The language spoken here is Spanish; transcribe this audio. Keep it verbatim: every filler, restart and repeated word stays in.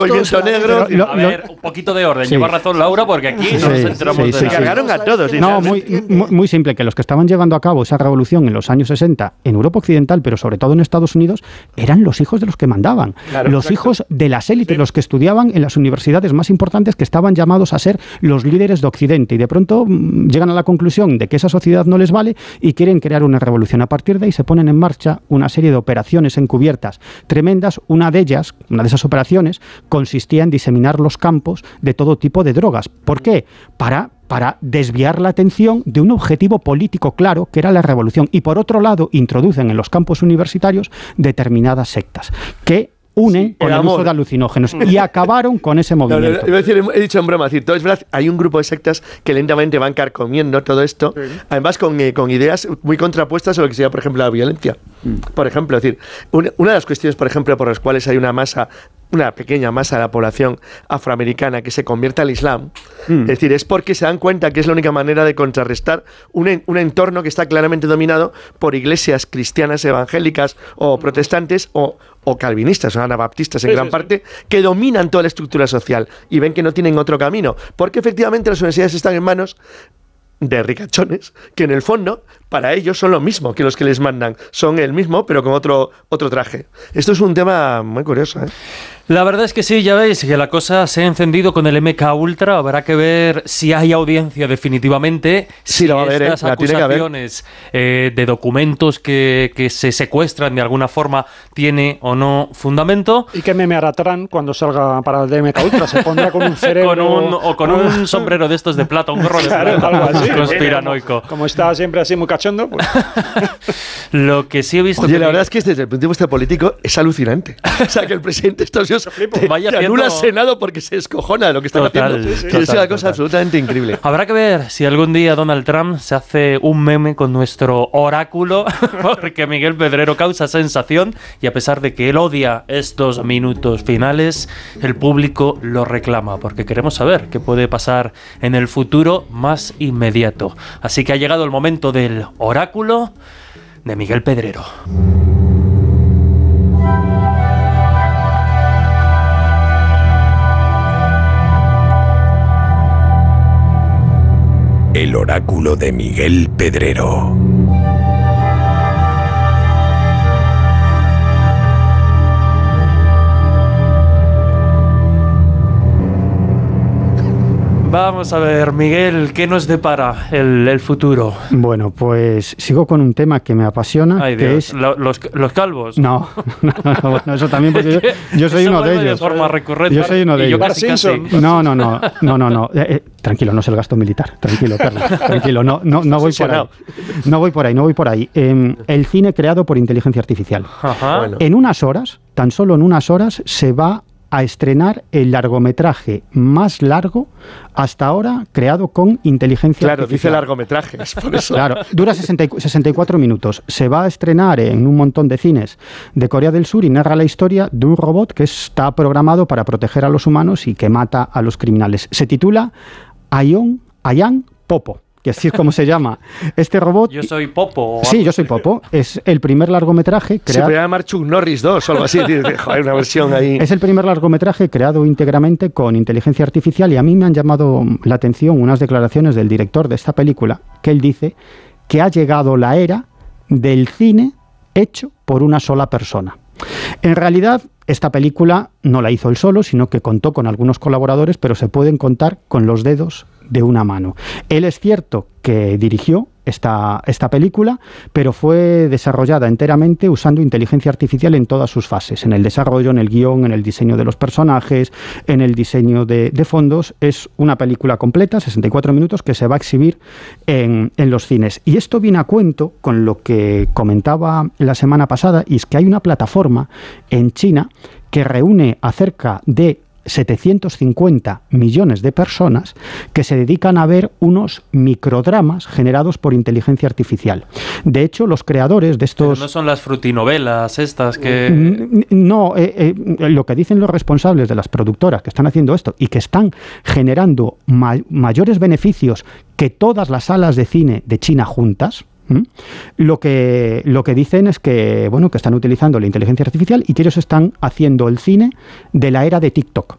Movimiento negro. Lo, lo, a ver, un poquito de orden. Sí. Lleva razón Laura, porque aquí Sí, no nos enteramos sí, de sí, Se nada. cargaron a todos. No, muy, muy, muy simple, que los que estaban llevando a cabo esa revolución en los años sesenta en Europa Occidental, pero sobre todo en Estados Unidos, eran los hijos de los que mandaban. Claro, los exacto. hijos de las élites, los que estudiaban en las universidades más importantes, que estaban llamados a ser los líderes de Occidente. Y de pronto mmm, llegan a la conclusión de que esa sociedad no les vale y quieren crear una revolución. A partir de ahí se ponen en marcha una serie de operaciones encubiertas tremendas. Una de ellas, una de esas operaciones, consistía en diseminar los campos de todo tipo de drogas. ¿Por qué? Para, para desviar la atención de un objetivo político claro, que era la revolución. Y por otro lado, introducen en los campos universitarios determinadas sectas que unen Sí, con el el, amor. uso de alucinógenos y acabaron con ese No, no, movimiento. no, iba a decir, he dicho en broma, es decir, todo es verdad, hay un grupo de sectas que lentamente van carcomiendo todo esto, sí. además con, eh, con ideas muy contrapuestas a lo que sería, por ejemplo, la violencia. Mm. Por ejemplo, es decir, una, una de las cuestiones, por ejemplo, por las cuales hay una masa, una pequeña masa de la población afroamericana que se convierte al Islam, mm. es decir, es porque se dan cuenta que es la única manera de contrarrestar un, en, un entorno que está claramente dominado por iglesias cristianas evangélicas o protestantes o o calvinistas o anabaptistas en sí, gran sí, parte, sí. que dominan toda la estructura social y ven que no tienen otro camino, porque efectivamente las universidades están en manos de ricachones, que en el fondo para ellos son lo mismo que los que les mandan, son el mismo pero con otro, otro traje. Esto es un tema muy curioso, ¿eh? La verdad es que sí, ya veis que la cosa se ha encendido con el M K Ultra. Habrá que ver si hay audiencia definitivamente. Sí, si lo va a ver, estas ¿eh? La tiene que haber. acusaciones eh, de documentos que, que se secuestran de alguna forma tiene o no fundamento. ¿Y qué meme hará Trump cuando salga para el de M K Ultra? ¿Se pondrá con un cerebro? Con un, o con un sombrero de estos de plata, un gorro de claro, plata, algo así, conspiranoico. Como, como está siempre así muy cachondo, pues. Lo que sí he visto... Oye, que la me... verdad es que desde el punto de vista político es alucinante. O sea, que el presidente de Estados Unidos te, Vaya te haciendo... anula Senado porque se escojona de lo que están total, haciendo. Sí, sí. Que Total, es una cosa total. absolutamente increíble. Habrá que ver si algún día Donald Trump se hace un meme con nuestro oráculo, porque Miguel Pedrero causa sensación y a pesar de que él odia estos minutos finales, el público lo reclama, porque queremos saber qué puede pasar en el futuro más inmediato. Así que ha llegado el momento del oráculo de Miguel Pedrero. El oráculo de Miguel Pedrero. Vamos a ver, Miguel, ¿qué nos depara el, el futuro? Bueno, pues sigo con un tema que me apasiona. Ay, que Dios. es... ¿Los, los, los calvos? No, no, no, bueno, eso también porque yo, yo soy eso uno de ellos. De forma recurrente. Yo soy uno de y yo ellos. casi, casi. No, no, no, no, no, no. Eh, eh, tranquilo, no es el gasto militar. Tranquilo, Carlos. Tranquilo, no, no, no voy por ahí. No voy por ahí, no voy por ahí. Eh, el cine creado por inteligencia artificial. Ajá. Bueno. En unas horas, tan solo en unas horas, se va a estrenar el largometraje más largo hasta ahora creado con inteligencia claro, artificial. Claro, dice largometrajes, por eso. Claro, dura sesenta y cuatro minutos. Se va a estrenar en un montón de cines de Corea del Sur y narra la historia de un robot que está programado para proteger a los humanos y que mata a los criminales. Se titula Ayon, Ayan Popo, que así es como se llama este robot. Yo soy Popo. Sí, yo soy Popo. Es el primer largometraje creado... Se podría llamar Chuck Norris dos o algo así. Joder, una versión ahí. Es el primer largometraje creado íntegramente con inteligencia artificial y a mí me han llamado la atención unas declaraciones del director de esta película, que él dice que ha llegado la era del cine hecho por una sola persona. En realidad, esta película no la hizo él solo, sino que contó con algunos colaboradores, pero se pueden contar con los dedos de una mano. Él es cierto que dirigió esta, esta película, pero fue desarrollada enteramente usando inteligencia artificial en todas sus fases, en el desarrollo, en el guión, en el diseño de los personajes, en el diseño de, de fondos. Es una película completa, sesenta y cuatro minutos, que se va a exhibir en, en los cines. Y esto viene a cuento con lo que comentaba la semana pasada, y es que hay una plataforma en China que reúne a cerca de setecientos cincuenta millones de personas que se dedican a ver unos microdramas generados por inteligencia artificial. De hecho, los creadores de estos... Pero no son las frutinovelas estas que... No, eh, eh, lo que dicen los responsables de las productoras que están haciendo esto y que están generando ma- mayores beneficios que todas las salas de cine de China juntas, ¿Mm? Lo que, lo que dicen es que, bueno, que están utilizando la inteligencia artificial y que ellos están haciendo el cine de la era de TikTok.